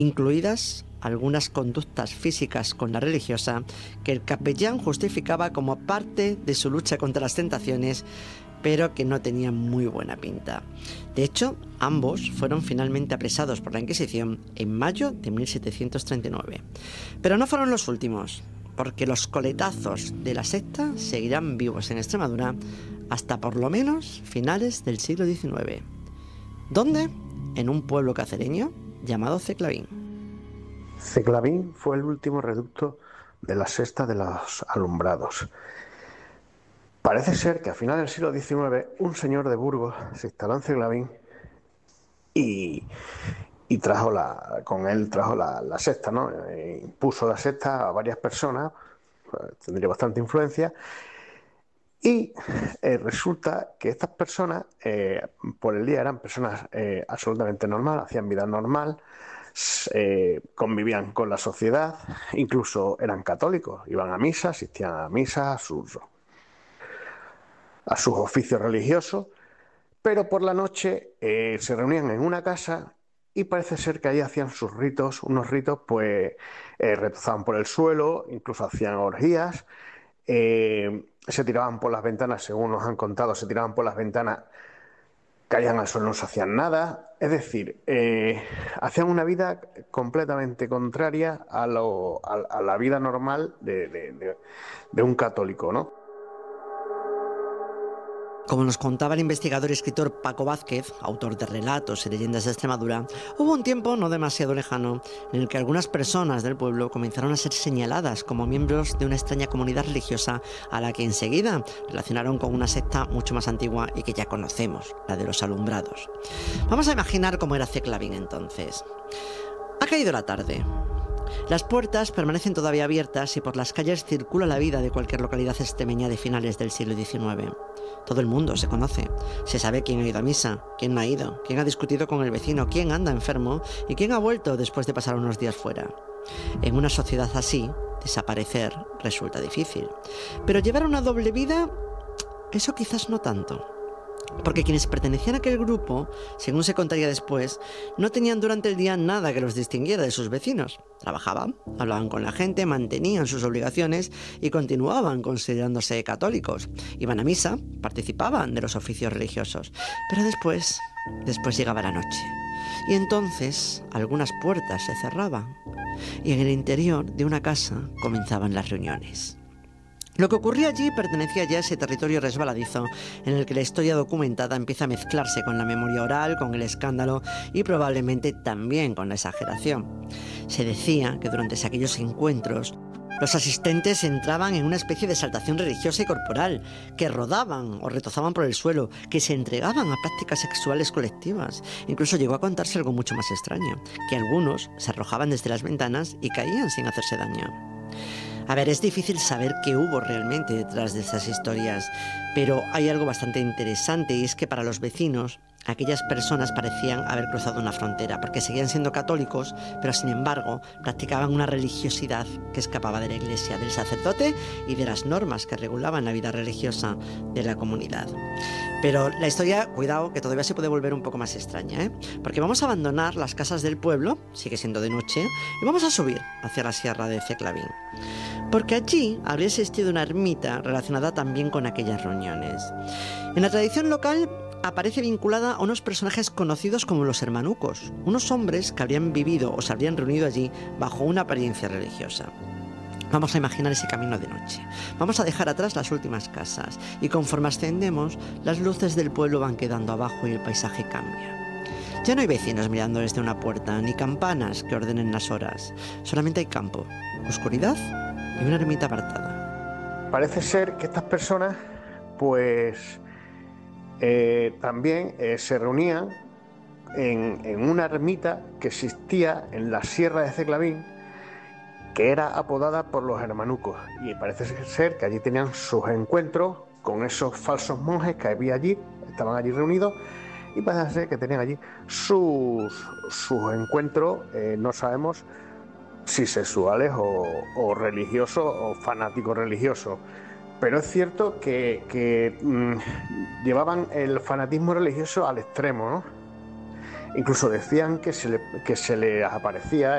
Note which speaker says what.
Speaker 1: incluidas algunas conductas físicas con la religiosa que el capellán justificaba como parte de su lucha contra las tentaciones, pero que no tenían muy buena pinta. De hecho, ambos fueron finalmente apresados por la Inquisición en mayo de 1739. Pero no fueron los últimos, porque los coletazos de la secta seguirán vivos en Extremadura hasta por lo menos finales del siglo XIX. ¿Dónde? En un pueblo cacereño llamado Ceclavín.
Speaker 2: Ceclavín fue el último reducto de la secta de los alumbrados. Parece ser que a finales del siglo XIX un señor de Burgos se instaló en Ceclavín y con él trajo la secta, ¿no? Impuso la secta a varias personas, tendría bastante influencia, y resulta que estas personas por el día eran personas absolutamente normales, hacían vida normal, convivían con la sociedad, incluso eran católicos, iban a misa, asistían a misa, a sus oficios religiosos, pero por la noche se reunían en una casa y parece ser que allí hacían sus ritos, unos ritos, pues reposaban por el suelo, incluso hacían orgías, se tiraban por las ventanas, según nos han contado, se tiraban por las ventanas, caían al suelo, no se hacían nada, es decir, hacían una vida completamente contraria a la vida normal de un católico, ¿no?
Speaker 1: Como nos contaba el investigador y escritor Paco Vázquez, autor de Relatos y Leyendas de Extremadura, hubo un tiempo no demasiado lejano en el que algunas personas del pueblo comenzaron a ser señaladas como miembros de una extraña comunidad religiosa a la que enseguida relacionaron con una secta mucho más antigua y que ya conocemos, la de los alumbrados. Vamos a imaginar cómo era Ceclavín entonces. Ha caído la tarde. Las puertas permanecen todavía abiertas y por las calles circula la vida de cualquier localidad extremeña de finales del siglo XIX. Todo el mundo se conoce, se sabe quién ha ido a misa, quién no ha ido, quién ha discutido con el vecino, quién anda enfermo y quién ha vuelto después de pasar unos días fuera. En una sociedad así, desaparecer resulta difícil. Pero llevar una doble vida, eso quizás no tanto. Porque quienes pertenecían a aquel grupo, según se contaría después, no tenían durante el día nada que los distinguiera de sus vecinos. Trabajaban, hablaban con la gente, mantenían sus obligaciones y continuaban considerándose católicos. Iban a misa, participaban de los oficios religiosos. Pero después llegaba la noche. Y entonces algunas puertas se cerraban y en el interior de una casa comenzaban las reuniones. Lo que ocurría allí pertenecía ya a ese territorio resbaladizo en el que la historia documentada empieza a mezclarse con la memoria oral, con el escándalo y probablemente también con la exageración. Se decía que durante aquellos encuentros los asistentes entraban en una especie de exaltación religiosa y corporal, que rodaban o retozaban por el suelo, que se entregaban a prácticas sexuales colectivas. Incluso llegó a contarse algo mucho más extraño, que algunos se arrojaban desde las ventanas y caían sin hacerse daño. A ver, es difícil saber qué hubo realmente detrás de estas historias, pero hay algo bastante interesante y es que para los vecinos aquellas personas parecían haber cruzado una frontera, porque seguían siendo católicos, pero sin embargo practicaban una religiosidad que escapaba de la iglesia, del sacerdote y de las normas que regulaban la vida religiosa de la comunidad. Pero la historia, cuidado, que todavía se puede volver un poco más extraña, ¿eh? Porque vamos a abandonar las casas del pueblo, sigue siendo de noche, y vamos a subir hacia la sierra de Ceclavín. Porque allí habría existido una ermita relacionada también con aquellas reuniones. En la tradición local aparece vinculada a unos personajes conocidos como los hermanucos, unos hombres que habrían vivido o se habrían reunido allí bajo una apariencia religiosa. Vamos a imaginar ese camino de noche. Vamos a dejar atrás las últimas casas y conforme ascendemos, las luces del pueblo van quedando abajo y el paisaje cambia. Ya no hay vecinos mirando desde una puerta, ni campanas que ordenen las horas. Solamente hay campo, oscuridad y una ermita apartada.
Speaker 2: Parece ser que estas personas, pues, también se reunían en una ermita que existía en la sierra de Ceclavín, que era apodada por los hermanucos, y parece ser que allí tenían sus encuentros con esos falsos monjes que había allí, estaban allí reunidos, y parece ser que tenían allí sus encuentros, no sabemos si sexuales o religiosos o fanáticos religiosos. Pero es cierto que llevaban el fanatismo religioso al extremo, ¿no? Incluso decían que se les aparecía